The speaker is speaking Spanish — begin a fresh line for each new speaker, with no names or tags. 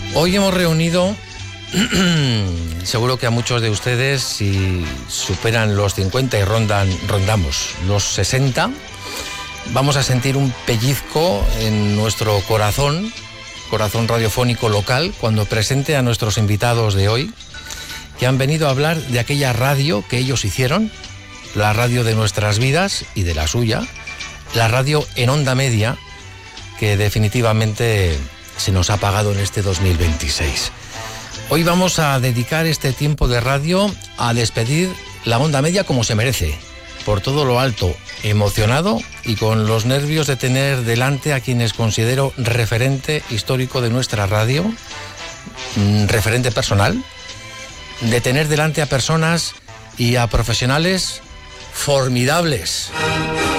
Hoy hemos reunido, seguro que a muchos de ustedes, si superan los 50 y rondamos los 60, vamos a sentir un pellizco en nuestro corazón radiofónico local, cuando presente a nuestros invitados de hoy, que han venido a hablar de aquella radio que ellos hicieron, la radio de nuestras vidas y de la suya, la radio en onda media, que definitivamente se nos ha apagado en este 2026. Hoy vamos a dedicar este tiempo de radio a despedir la onda media como se merece, por todo lo alto, emocionado y con los nervios de tener delante a quienes considero referente histórico de nuestra radio, referente personal, de tener delante a personas y a profesionales formidables.